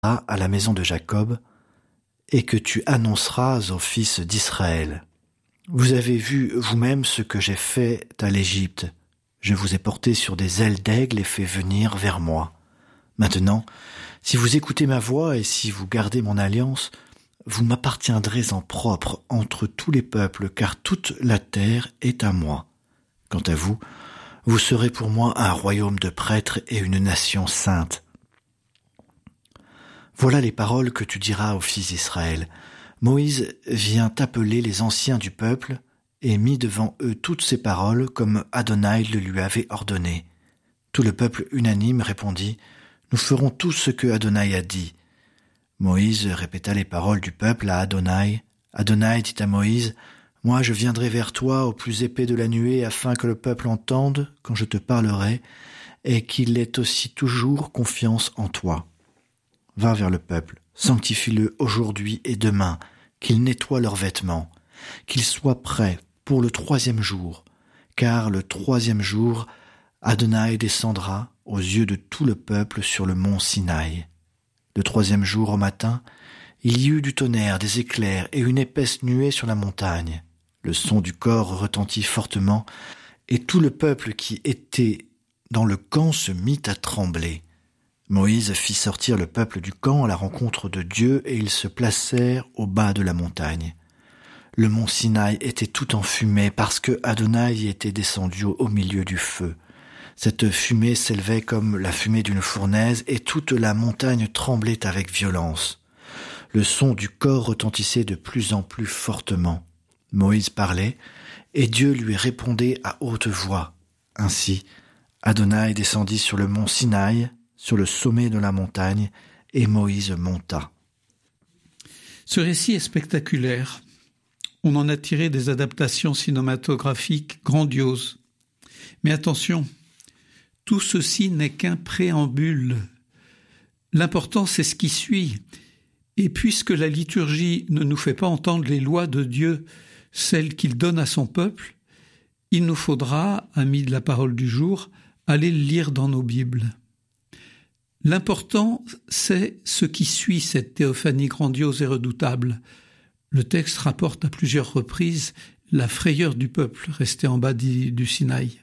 à la maison de Jacob et que tu annonceras aux fils d'Israël. Vous avez vu vous-même ce que j'ai fait à l'Égypte. Je vous ai porté sur des ailes d'aigle et fait venir vers moi. Maintenant, si vous écoutez ma voix et si vous gardez mon alliance, vous m'appartiendrez en propre entre tous les peuples, car toute la terre est à moi. Quant à vous, vous serez pour moi un royaume de prêtres et une nation sainte. Voilà les paroles que tu diras aux fils d'Israël. Moïse vient appeler les anciens du peuple et mit devant eux toutes ces paroles comme Adonai le lui avait ordonné. Tout le peuple unanime répondit « Nous ferons tout ce que Adonai a dit ». Moïse répéta les paroles du peuple à Adonai. Adonai dit à Moïse « Moi je viendrai vers toi au plus épais de la nuée afin que le peuple entende quand je te parlerai et qu'il ait aussi toujours confiance en toi. Va vers le peuple, sanctifie-le aujourd'hui et demain, qu'il nettoie leurs vêtements, qu'ils soient prêts pour le 3e jour, car le 3e jour, Adonai descendra aux yeux de tout le peuple sur le mont Sinaï. Le 3e jour au matin, il y eut du tonnerre, des éclairs et une épaisse nuée sur la montagne. Le son du cor retentit fortement, et tout le peuple qui était dans le camp se mit à trembler. Moïse fit sortir le peuple du camp à la rencontre de Dieu, et ils se placèrent au bas de la montagne. Le mont Sinaï était tout en fumée, parce que Adonai était descendu au milieu du feu. Cette fumée s'élevait comme la fumée d'une fournaise, et toute la montagne tremblait avec violence. Le son du cor retentissait de plus en plus fortement. Moïse parlait, et Dieu lui répondait à haute voix. Ainsi, Adonai descendit sur le mont Sinaï, sur le sommet de la montagne, et Moïse monta. Ce récit est spectaculaire. On en a tiré des adaptations cinématographiques grandioses. Mais attention, tout ceci n'est qu'un préambule. L'important, c'est ce qui suit. Et puisque la liturgie ne nous fait pas entendre les lois de Dieu, celles qu'il donne à son peuple, il nous faudra, amis de la parole du jour, aller le lire dans nos Bibles. L'important, c'est ce qui suit cette théophanie grandiose et redoutable. Le texte rapporte à plusieurs reprises la frayeur du peuple resté en bas du Sinaï.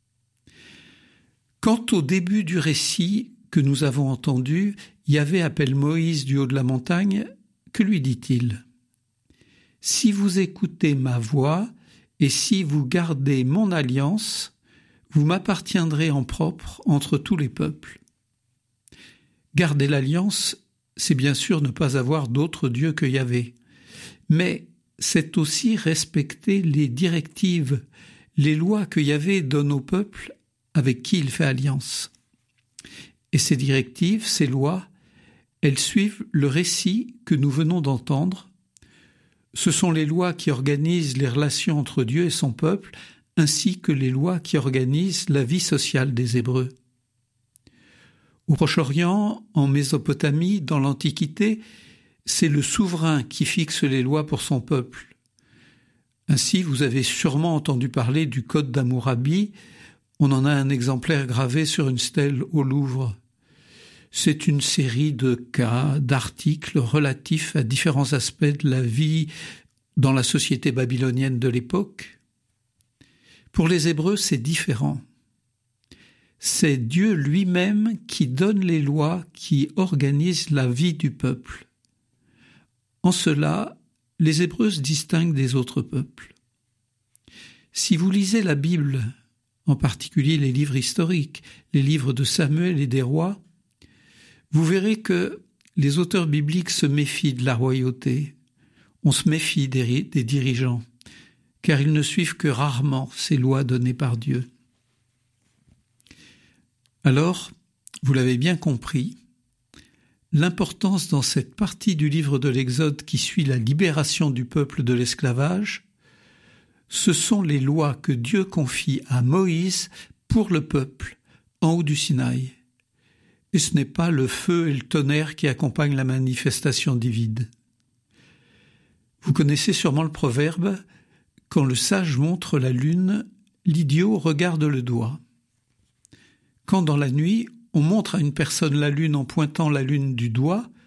Quant au début du récit que nous avons entendu, Yahvé appelle Moïse du haut de la montagne. Que lui dit-il ? « Si vous écoutez ma voix et si vous gardez mon alliance, vous m'appartiendrez en propre entre tous les peuples. » Garder l'alliance, c'est bien sûr ne pas avoir d'autre Dieu que Yahvé. Mais c'est aussi respecter les directives, les lois que Yahvé donne au peuple avec qui il fait alliance. Et ces directives, ces lois, elles suivent le récit que nous venons d'entendre. Ce sont les lois qui organisent les relations entre Dieu et son peuple, ainsi que les lois qui organisent la vie sociale des Hébreux. Au Proche-Orient, en Mésopotamie, dans l'Antiquité, c'est le souverain qui fixe les lois pour son peuple. Ainsi, vous avez sûrement entendu parler du Code d'Hammurabi. On en a un exemplaire gravé sur une stèle au Louvre. C'est une série de cas, d'articles relatifs à différents aspects de la vie dans la société babylonienne de l'époque. Pour les Hébreux, c'est différent. C'est Dieu lui-même qui donne les lois qui organisent la vie du peuple. En cela, les Hébreux se distinguent des autres peuples. Si vous lisez la Bible, en particulier les livres historiques, les livres de Samuel et des rois, vous verrez que les auteurs bibliques se méfient de la royauté. On se méfie des dirigeants, car ils ne suivent que rarement ces lois données par Dieu. Alors, vous l'avez bien compris, l'importance dans cette partie du livre de l'Exode qui suit la libération du peuple de l'esclavage, ce sont les lois que Dieu confie à Moïse pour le peuple en haut du Sinaï. Et ce n'est pas le feu et le tonnerre qui accompagnent la manifestation divine. Vous connaissez sûrement le proverbe « Quand le sage montre la lune, l'idiot regarde le doigt ». Quand dans la nuit, on montre à une personne la lune en pointant la lune du doigt,